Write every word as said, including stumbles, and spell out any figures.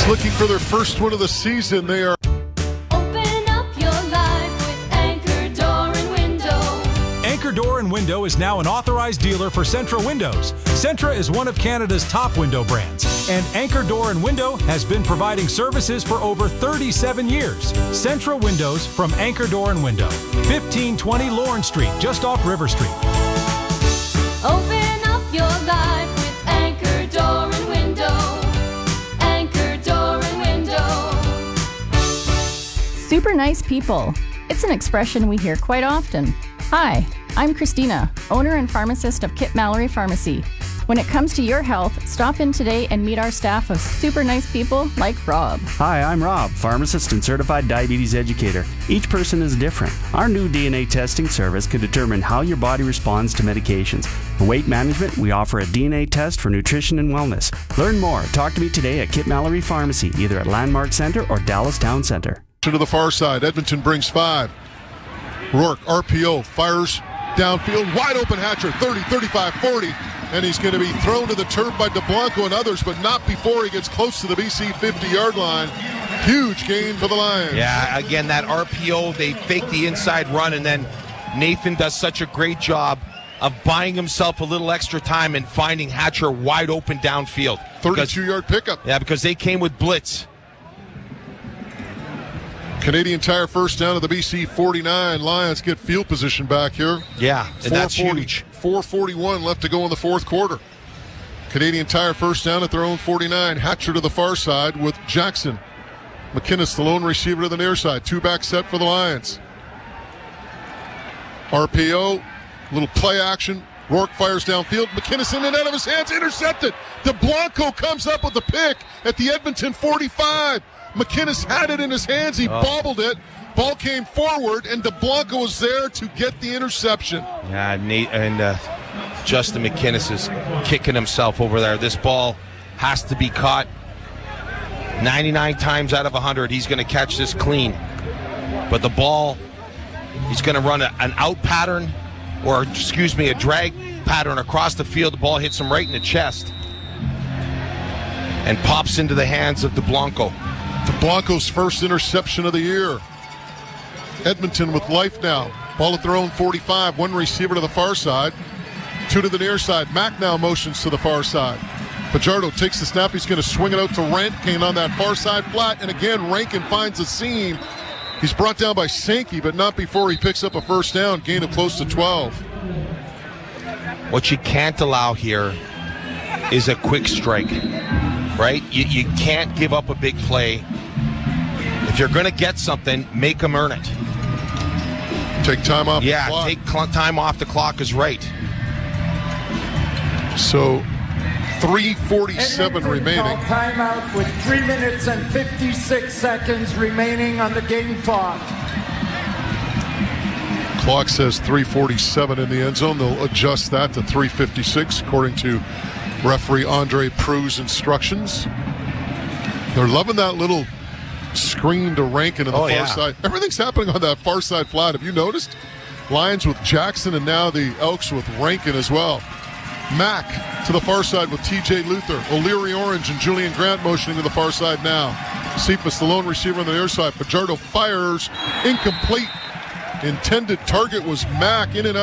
Lions looking for their first win of the season. They are Open up your life with Anchor Door and Window. Anchor Door and Window is now an authorized dealer for Centra Windows. Centra is one of Canada's top window brands, and Anchor Door and Window has been providing services for over thirty-seven years. Centra Windows from Anchor Door and Window, fifteen twenty Lawrence Street, just off River Street. Open up your life with Anchor Door and Window. Anchor Door and Window. Super nice people. It's an expression we hear quite often. Hi, I'm Christina, owner and pharmacist of Kit Mallory Pharmacy. When it comes to your health, stop in today and meet our staff of super nice people like Rob. Hi, I'm Rob, pharmacist and certified diabetes educator. Each person is different. Our new D N A testing service can determine how your body responds to medications. For weight management, we offer a D N A test for nutrition and wellness. Learn more. Talk to me today at Kit Mallory Pharmacy, either at Landmark Center or Dallas Town Center. to the far side. Edmonton brings five. Rourke, R P O, fires downfield. Wide open Hatcher, thirty, thirty-five, forty. And he's going to be thrown to the turf by DeBlanco and others, but not before he gets close to the B C fifty-yard line. Huge gain for the Lions. Yeah, again, that R P O, they fake the inside run, and then Nathan does such a great job of buying himself a little extra time and finding Hatcher wide open downfield. thirty-two-yard pickup. Yeah, because they came with blitz. Canadian Tire first down to the B C forty-nine. Lions get field position back here. Yeah, and that's huge. four forty-one left to go in the fourth quarter. Canadian Tire first down at their own forty-nine. Hatcher to the far side with Jackson. McInnes, the lone receiver to the near side. Two-back set for the Lions. R P O, little play action. Rourke fires downfield. McInnes in and out of his hands. Intercepted. DeBlanco comes up with the pick at the Edmonton forty-five. McInnes had it in his hands. He oh. bobbled it. Ball came forward, and DeBlanco was there to get the interception. Yeah, Nate and uh, Justin McInnes is kicking himself over there. This ball has to be caught. ninety-nine times out of one hundred, he's going to catch this clean. But the ball, he's going to run a, an out pattern, or excuse me, a drag pattern across the field. The ball hits him right in the chest and pops into the hands of DeBlanco. DeBlanco's first interception of the year. Edmonton with life now. Ball at their own forty-five. One receiver to the far side. Two to the near side. Mack now motions to the far side. Fajardo takes the snap. He's going to swing it out to Rankin on that far side flat. And again, Rankin finds a seam. He's brought down by Sankey, but not before he picks up a first down. Gain of close to twelve. What you can't allow here is a quick strike, right? You, you can't give up a big play. If you're going to get something, make them earn it. Take time off yeah, the clock. take cl- time off the clock is right. So, three forty-seven remaining. Timeout with three minutes and fifty-six seconds remaining on the game clock. Clock says three forty-seven in the end zone. They'll adjust that to three fifty-six according to referee Andre Prue's instructions. They're loving that little screen to Rankin on the oh, far yeah. side. Everything's happening on that far side flat. Have you noticed? Lions with Jackson and now the Elks with Rankin as well. Mack to the far side with T J Luther. O'Leary Orange and Julian Grant motioning to the far side now. Cephas, the lone receiver on the near side. Fajardo fires. Incomplete. Intended target was Mack in and out.